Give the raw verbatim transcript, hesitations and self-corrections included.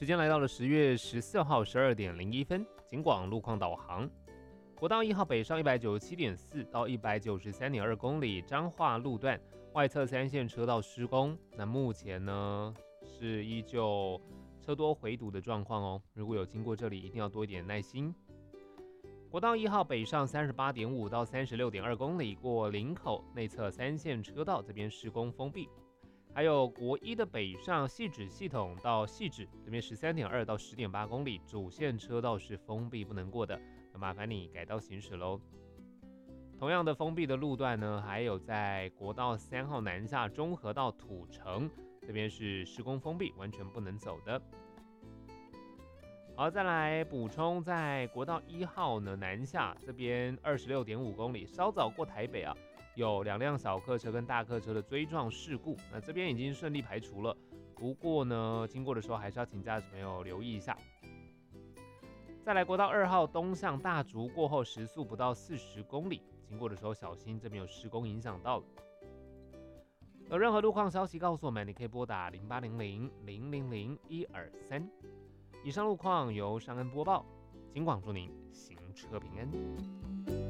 时间来到了十月十四号十二点零一分，警广路况导航。国道一号北上一百九十七点四到一百九十三点二公里，彰化路段外侧三线车道施工，那目前呢是依旧车多回堵的状况哦。如果有经过这里，一定要多一点耐心。国道一号北上三十八点五到三十六点二公里，过林口内侧三线车道这边施工封闭。还有国一的北上汐止系统到汐止这边十三点二到十点八公里，主线车道是封闭不能过的，那麻烦你改道行驶喽。同样的封闭的路段呢，还有在国道三号南下中和到土城这边是施工封闭，完全不能走的。好，再来补充，在国道一号呢南下这边二十六点五公里，稍早过台北啊。有两辆小客车跟大客车的追撞事故，那这边已经顺利排除了。不过呢，经过的时候还是要请驾驶朋友留意一下。再来国道二号东向大竹过后，时速不到四十公里，经过的时候小心，这边有施工影响到了。有任何路况消息告诉我们，你可以拨打零八零零零零零一二三。以上路况由尚恩播报，警广祝您行车平安。